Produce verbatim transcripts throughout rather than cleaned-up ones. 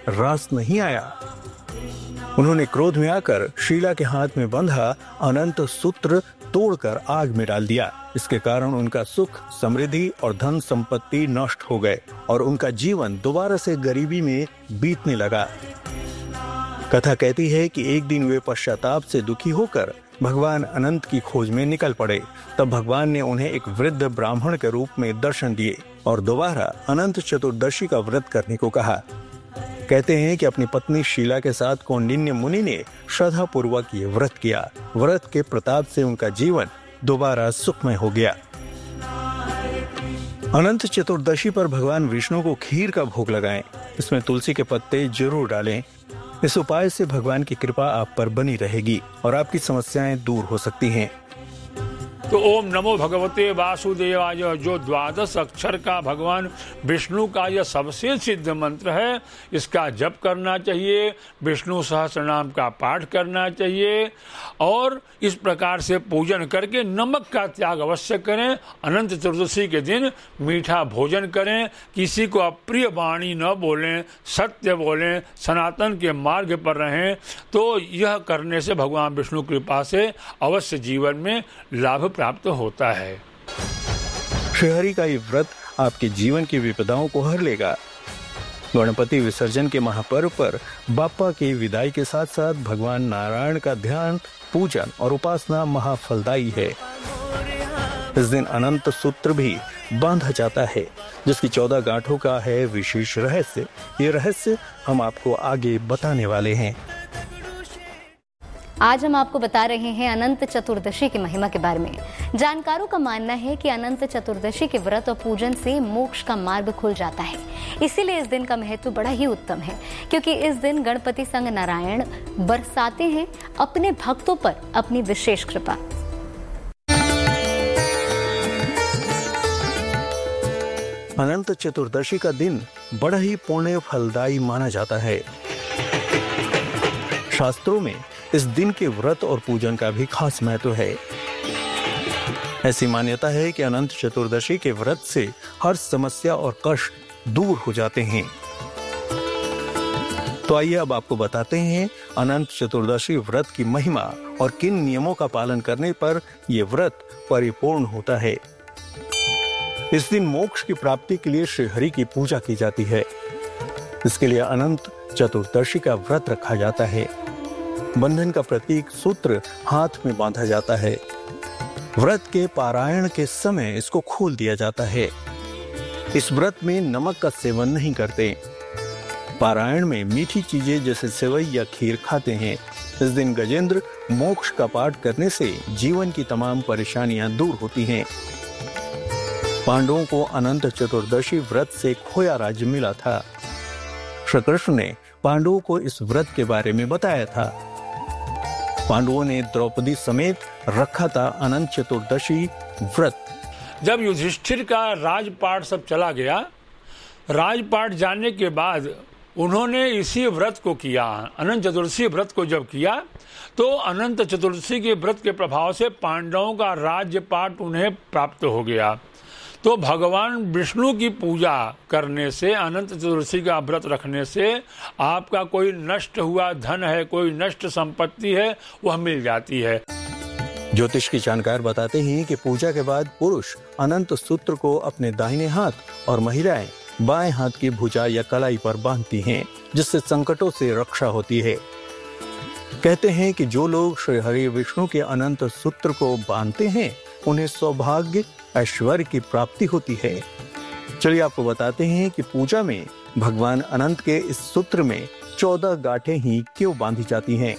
रास नहीं आया। उन्होंने क्रोध में आकर शीला के हाथ में बंधा अनंत सूत्र तोड़कर आग में डाल दिया। इसके कारण उनका सुख, समृद्धि और धन संपत्ति नष्ट हो गए और उनका जीवन दोबारा से गरीबी में बीतने लगा। कथा कहती है कि एक दिन वे पश्चाताप से दुखी होकर भगवान अनंत की खोज में निकल पड़े। तब भगवान ने उन्हें एक वृद्ध ब्राह्मण के रूप में दर्शन दिए और दोबारा अनंत चतुर्दशी का व्रत करने को कहा। कहते हैं कि अपनी पत्नी शीला के साथ कौंडिन्य मुनि ने श्रद्धा पूर्वक ये व्रत किया। व्रत के प्रताप से उनका जीवन दोबारा सुखमय हो गया। अनंत चतुर्दशी पर भगवान विष्णु को खीर का भोग लगाएं। इसमें तुलसी के पत्ते जरूर डालें। इस उपाय से भगवान की कृपा आप पर बनी रहेगी और आपकी समस्याएं दूर हो सकती हैं। तो ओम नमो भगवते वासुदेवाय, जो द्वादश अक्षर का भगवान विष्णु का यह सबसे सिद्ध मंत्र है, इसका जप करना चाहिए, विष्णु सहस्रनाम का पाठ करना चाहिए और इस प्रकार से पूजन करके नमक का त्याग अवश्य करें। अनंत चतुर्दशी के दिन मीठा भोजन करें, किसी को अप्रिय वाणी न बोलें, सत्य बोलें, सनातन के मार्ग पर रहें। तो यह करने से भगवान विष्णु कृपा से अवश्य जीवन में लाभ प्राप्त होता है। श्रीहरि का ये व्रत आपके जीवन की विपदाओं को हर लेगा। गणपति विसर्जन के महापर्व पर बाप्पा की विदाई के साथ साथ भगवान नारायण का ध्यान, पूजन और उपासना महाफलदायी है। इस दिन अनंत सूत्र भी बांधा जाता है, जिसकी चौदह गांठों का है विशेष रहस्य। ये रहस्य हम आपको आगे बताने वाले हैं। आज हम आपको बता रहे हैं अनंत चतुर्दशी की महिमा के बारे में। जानकारों का मानना है कि अनंत चतुर्दशी के व्रत और पूजन से मोक्ष का मार्ग खुल जाता है। इसीलिए इस दिन का महत्व बड़ा ही उत्तम है, क्योंकि इस दिन गणपति संग नारायण बरसाते हैं अपने भक्तों पर अपनी विशेष कृपा। अनंत चतुर्दशी का दिन बड़ा ही पुण्य फलदायी माना जाता है। शास्त्रों में इस दिन के व्रत और पूजन का भी खास महत्व है। ऐसी मान्यता है कि अनंत चतुर्दशी के व्रत से हर समस्या और कष्ट दूर हो जाते हैं। तो आइए अब आपको बताते हैं अनंत चतुर्दशी व्रत की महिमा और किन नियमों का पालन करने पर यह व्रत परिपूर्ण होता है। इस दिन मोक्ष की प्राप्ति के लिए श्रीहरि की पूजा की जाती है। इसके लिए अनंत चतुर्दशी का व्रत रखा जाता है। बंधन का प्रतीक सूत्र हाथ में बांधा जाता है। व्रत के पारायण के समय इसको खोल दिया जाता है। इस व्रत में नमक का सेवन नहीं करते। पारायण में मीठी चीजें जैसे सेवई या खीर खाते हैं। इस दिन गजेंद्र मोक्ष का पाठ करने से जीवन की तमाम परेशानियां दूर होती हैं। पांडवों को अनंत चतुर्दशी व्रत से खोया राज्य मिला था। श्री कृष्ण ने पांडवों को इस व्रत के बारे में बताया था। पांडवों ने द्रौपदी समेत रखा था अनंत चतुर्दशी व्रत। जब युधिष्ठिर का राजपाट सब चला गया, राजपाट जाने के बाद उन्होंने इसी व्रत को किया। अनंत चतुर्दशी व्रत को जब किया तो अनंत चतुर्दशी के व्रत के प्रभाव से पांडवों का राज्यपाट उन्हें प्राप्त हो गया। तो भगवान विष्णु की पूजा करने से, अनंत चतुर्दशी का व्रत रखने से आपका कोई नष्ट हुआ धन है, कोई नष्ट संपत्ति है, वह मिल जाती है। ज्योतिष की जानकार बताते हैं कि पूजा के बाद पुरुष अनंत सूत्र को अपने दाहिने हाथ और महिलाएं बाएं हाथ की भुजा या कलाई पर बांधती हैं, जिससे संकटों से रक्षा होती है। कहते हैं कि जो लोग श्री हरि विष्णु के अनंत सूत्र को बांधते हैं, उन्हें सौभाग्य ऐश्वर्य की प्राप्ति होती है। चलिए आपको बताते हैं कि पूजा में भगवान अनंत के इस सूत्र में चौदह गांठें ही क्यों बांधी जाती हैं।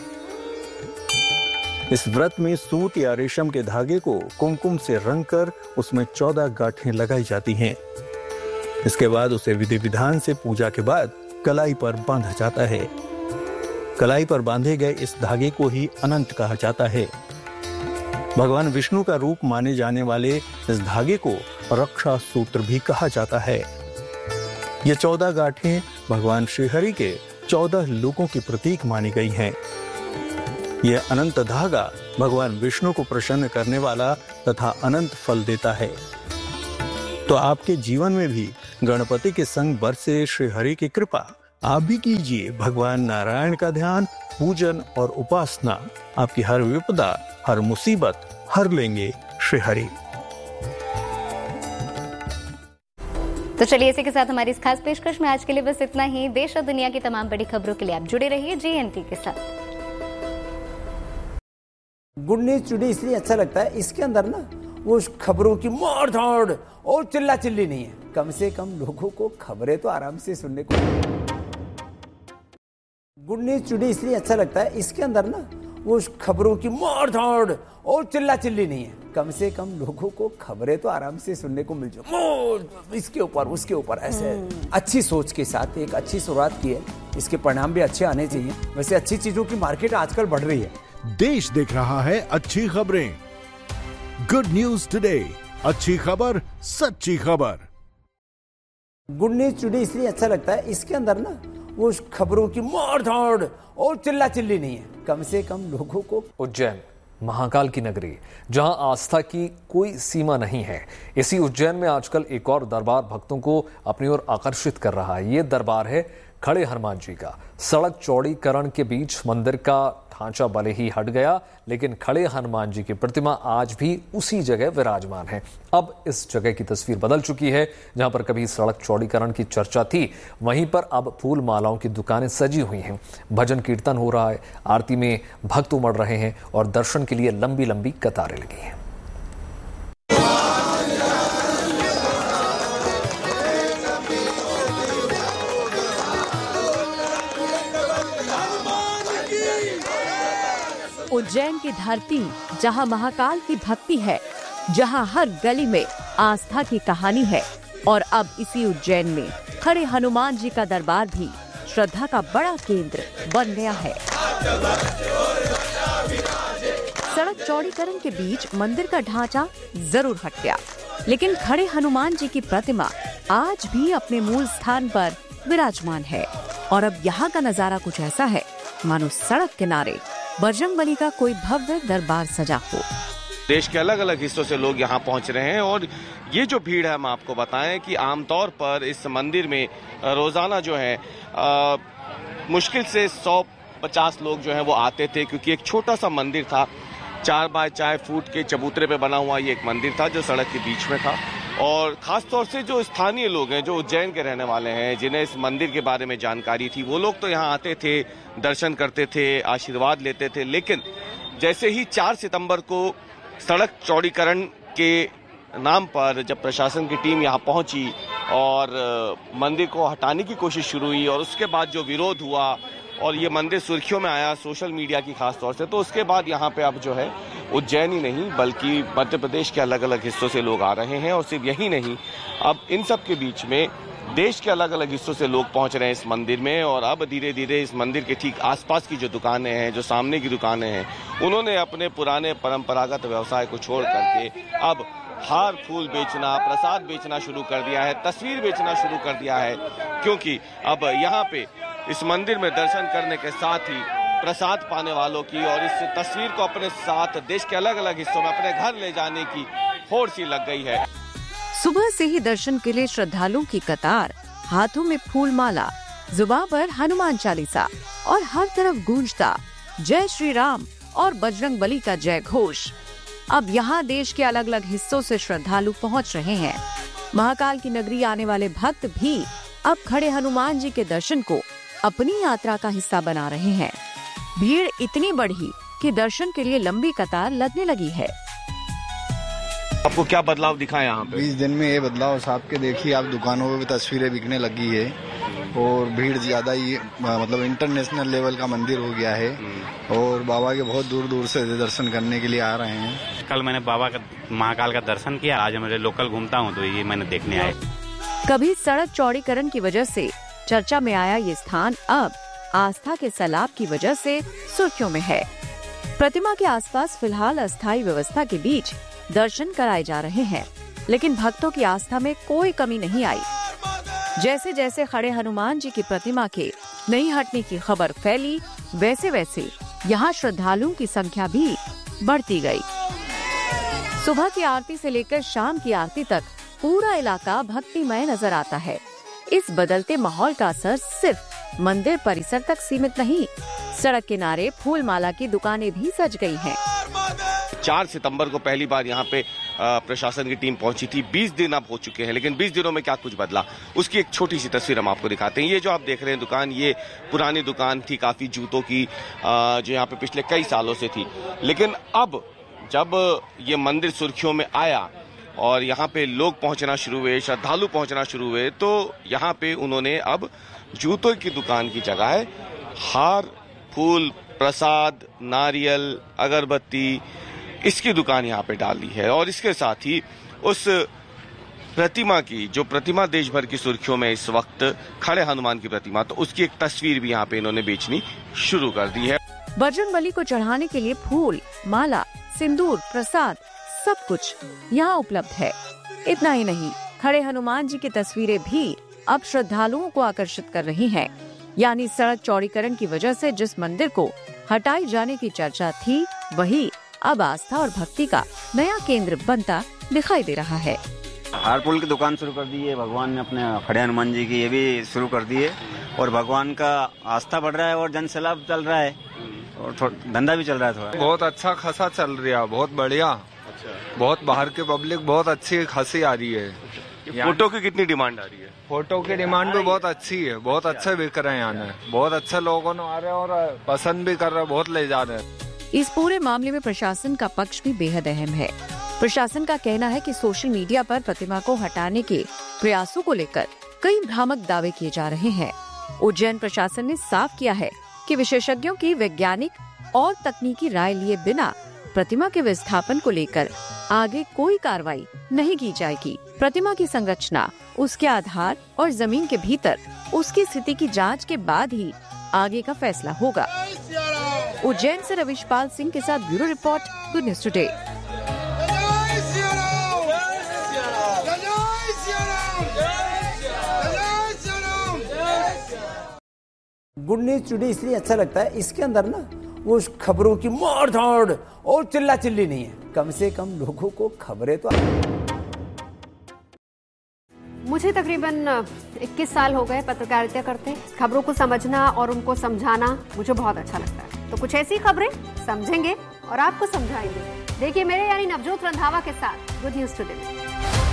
इस व्रत में सूत या रेशम के धागे को कुमकुम से रंगकर उसमें चौदह गांठें लगाई जाती हैं। इसके बाद उसे विधि विधान से पूजा के बाद कलाई पर बांधा जाता है। कलाई पर बांधे गए इस धागे को ही अनंत कहा जाता है। भगवान विष्णु का रूप माने जाने वाले इस धागे को रक्षा सूत्र भी कहा जाता है। ये चौदह गांठें भगवान श्रीहरि के चौदह लोकों की प्रतीक मानी गई हैं। यह अनंत धागा भगवान विष्णु को प्रसन्न करने वाला तथा अनंत फल देता है। तो आपके जीवन में भी गणपति के संग बरसे श्रीहरि की कृपा आप भी कीजिए भगवान नारायण का ध्यान, पूजन और उपासना। आपकी हर विपदा, हर मुसीबत हर लेंगे श्री हरि। तो चलिए इसी के साथ हमारी इस खास पेशकश में आज के लिए बस इतना ही। देश और दुनिया की तमाम बड़ी खबरों के लिए आप जुड़े रहिए जीएनटी के साथ। गुड न्यूज टुडे इसलिए अच्छा लगता है, इसके अंदर ना वो खबरों की मार धाड़ और चिल्ला चिल्ली नहीं है। कम से कम लोगों को खबरें तो आराम से सुनने को। गुड न्यूज टुडे इसलिए अच्छा लगता है, इसके अंदर ना वो खबरों की मार धाड़ और चिल्ला चिल्ली नहीं है। कम से कम लोगों को खबरें तो आराम से सुनने को मिल जाए, इसके ऊपर उसके ऊपर ऐसे अच्छी सोच के साथ एक अच्छी शुरुआत की है। इसके परिणाम भी अच्छे आने चाहिए। वैसे अच्छी चीजों की मार्केट आजकल बढ़ रही है। देश देख रहा है अच्छी खबरें। गुड न्यूज टुडे, अच्छी खबर सच्ची खबर। गुड न्यूज टुडे इसलिए अच्छा लगता है, इसके अंदर ना वो खबरों की मार धाड़ और चिल्ला चिल्ली नहीं है। कम से कम लोगों को। उज्जैन महाकाल की नगरी, जहां आस्था की कोई सीमा नहीं है, इसी उज्जैन में आजकल एक और दरबार भक्तों को अपनी ओर आकर्षित कर रहा है। ये दरबार है खड़े हनुमान जी का। सड़क चौड़ीकरण के बीच मंदिर का ढांचा भले ही हट गया, लेकिन खड़े हनुमान जी की प्रतिमा आज भी उसी जगह विराजमान है। अब इस जगह की तस्वीर बदल चुकी है। जहां पर कभी सड़क चौड़ीकरण की चर्चा थी, वहीं पर अब फूल मालाओं की दुकानें सजी हुई हैं। भजन कीर्तन हो रहा है, आरती में भक्त उमड़ रहे हैं और दर्शन के लिए लंबी लंबी कतारें लगी हैं। उज्जैन की धरती, जहां महाकाल की भक्ति है, जहां हर गली में आस्था की कहानी है, और अब इसी उज्जैन में खड़े हनुमान जी का दरबार भी श्रद्धा का बड़ा केंद्र बन गया है। सड़क चौड़ीकरण के बीच मंदिर का ढांचा जरूर हट गया, लेकिन खड़े हनुमान जी की प्रतिमा आज भी अपने मूल स्थान पर विराजमान है। और अब यहाँ का नजारा कुछ ऐसा है मानो सड़क किनारे बजरंगबली का कोई भव्य दरबार सजा हो। देश के अलग अलग हिस्सों से लोग यहाँ पहुँच रहे हैं और ये जो भीड़ है, हम आपको बताएं कि आमतौर पर इस मंदिर में रोजाना जो है आ, मुश्किल से सौ पचास लोग जो है वो आते थे, क्योंकि एक छोटा सा मंदिर था। चार बाय चार फुट के चबूतरे पे बना हुआ ये एक मंदिर था जो सड़क के बीच में था। और खास तौर से जो स्थानीय लोग हैं, जो उज्जैन के रहने वाले हैं, जिन्हें इस मंदिर के बारे में जानकारी थी, वो लोग तो यहाँ आते थे, दर्शन करते थे, आशीर्वाद लेते थे। लेकिन जैसे ही चार सितंबर को सड़क चौड़ीकरण के नाम पर जब प्रशासन की टीम यहाँ पहुंची और मंदिर को हटाने की कोशिश शुरू हुई और उसके बाद जो विरोध हुआ और ये मंदिर सुर्खियों में आया सोशल मीडिया की खास तौर से, तो उसके बाद यहाँ पे अब जो है उज्जैन ही नहीं बल्कि मध्य प्रदेश के अलग अलग हिस्सों से लोग आ रहे हैं। और सिर्फ यही नहीं, अब इन सब के बीच में देश के अलग अलग हिस्सों से लोग पहुंच रहे हैं इस मंदिर में। और अब धीरे धीरे इस मंदिर के ठीक आसपास की जो दुकानें हैं, जो सामने की दुकानें हैं, उन्होंने अपने पुराने परंपरागत व्यवसाय को छोड़ करके अब हार फूल बेचना, प्रसाद बेचना शुरू कर दिया है, तस्वीर बेचना शुरू कर दिया है। क्योंकि अब यहाँ पे इस मंदिर में दर्शन करने के साथ ही प्रसाद पाने वालों की और इस तस्वीर को अपने साथ देश के अलग अलग हिस्सों में अपने घर ले जाने की होड़ सी लग गई है। सुबह से ही दर्शन के लिए श्रद्धालुओं की कतार, हाथों में फूल माला, जुबान पर हनुमान चालीसा और हर तरफ गूंजता जय श्री राम और बजरंगबली का जय घोष। अब यहाँ देश के अलग अलग हिस्सों से श्रद्धालु पहुँच रहे हैं। महाकाल की नगरी आने वाले भक्त भी अब खड़े हनुमान जी के दर्शन को अपनी यात्रा का हिस्सा बना रहे हैं। भीड़ इतनी बढ़ी कि दर्शन के लिए लंबी कतार लगने लगी है। आपको क्या बदलाव दिखा यहाँ पे? बीस दिन में ये बदलाव साहब के देखिए, आप दुकानों पे भी तस्वीरें बिकने लगी है और भीड़ ज्यादा ही, मतलब इंटरनेशनल लेवल का मंदिर हो गया है और बाबा के बहुत दूर दूर से दर्शन करने के लिए आ रहे हैं। कल मैंने बाबा का महाकाल का दर्शन किया, आज मैं लोकल घूमता हूँ तो ये मैंने देखने आया। कभी सड़क चौड़ीकरण की वजह से चर्चा में आया ये स्थान अब आस्था के सैलाब की वजह से सुर्खियों में है। प्रतिमा के आसपास फिलहाल अस्थायी व्यवस्था के बीच दर्शन कराए जा रहे हैं, लेकिन भक्तों की आस्था में कोई कमी नहीं आई। जैसे जैसे खड़े हनुमान जी की प्रतिमा के नहीं हटने की खबर फैली, वैसे वैसे यहाँ श्रद्धालुओं की संख्या भी बढ़ती गई। सुबह की आरती से लेकर शाम की आरती तक पूरा इलाका भक्तिमय नजर आता है। इस बदलते माहौल का असर सिर्फ मंदिर परिसर तक सीमित नहीं, सड़क किनारे फूल माला की दुकानें भी सज गई हैं। चार सितंबर को पहली बार यहाँ पे प्रशासन की टीम पहुंची थी। बीस दिन अब हो चुके हैं, लेकिन बीस दिनों में क्या कुछ बदला, उसकी एक छोटी सी तस्वीर हम आपको दिखाते हैं। ये जो आप देख रहे हैं दुकान, ये पुरानी दुकान थी काफी जूतों की, जो यहाँ पे पिछले कई सालों से थी। लेकिन अब जब ये मंदिर सुर्खियों में आया और यहाँ पे लोग पहुंचना शुरू हुए, श्रद्धालु पहुंचना शुरू हुए, तो यहाँ पे उन्होंने अब जूतों की दुकान की जगह हार, फूल, प्रसाद, नारियल, अगरबत्ती, इसकी दुकान यहाँ पे डाल दी है। और इसके साथ ही उस प्रतिमा की, जो प्रतिमा देश भर की सुर्खियों में इस वक्त, खड़े हनुमान की प्रतिमा, तो उसकी एक तस्वीर भी यहाँ पे इन्होंने बेचनी शुरू कर दी है। बजरंगबली को चढ़ाने के लिए फूल, माला, सिंदूर, प्रसाद सब कुछ यहाँ उपलब्ध है। इतना ही नहीं, खड़े हनुमान जी की तस्वीरें भी अब श्रद्धालुओं को आकर्षित कर रही हैं। यानी सड़क चौड़ीकरण की वजह से जिस मंदिर को हटाए जाने की चर्चा थी, वही अब आस्था और भक्ति का नया केंद्र बनता दिखाई दे रहा है। हार फूल की दुकान शुरू कर दी है भगवान ने, अपने खड़े हनुमान जी की, ये भी शुरू कर दी है। और भगवान का आस्था बढ़ रहा है और जन सैलाब चल रहा है और धंधा भी चल रहा है थोड़ा। बहुत अच्छा खासा चल रहा है, बहुत बढ़िया। बहुत बाहर की पब्लिक बहुत अच्छी खासी आ रही है। फोटो की कितनी डिमांड आ रही है? फोटो की डिमांड भी बहुत अच्छी है, बहुत अच्छे बिक रहे हैं यहाँ, बहुत अच्छे लोगों ने आ रहे हैं और पसंद भी कर रहे हैं, बहुत ले जा रहे हैं। इस पूरे मामले में प्रशासन का पक्ष भी बेहद अहम है। प्रशासन का कहना है कि सोशल मीडिया पर प्रतिमा को हटाने के प्रयासों को लेकर कई भ्रामक दावे किए जा रहे हैं। उज्जैन प्रशासन ने साफ किया है कि विशेषज्ञों की वैज्ञानिक और तकनीकी राय लिए बिना प्रतिमा के विस्थापन को लेकर आगे कोई कार्रवाई नहीं की जाएगी। प्रतिमा की संरचना, उसके आधार और जमीन के भीतर उसकी स्थिति की जांच के बाद ही आगे का फैसला होगा। उज्जैन से रविशपाल सिंह के साथ bureau report, good news today. Good news today इसलिए अच्छा लगता है, इसके अंदर ना वो खबरों की मार धाड़ और चिल्ला चिल्ली नहीं है। कम से कम लोगों को खबरें तो। मुझे तकरीबन इक्कीस साल हो गए पत्रकारिता करते। खबरों को समझना और उनको समझाना मुझे बहुत अच्छा लगता है। तो कुछ ऐसी खबरें समझेंगे और आपको समझाएंगे। देखिए मेरे यानी नवजोत रंधावा के साथ गुड न्यूज टुडे।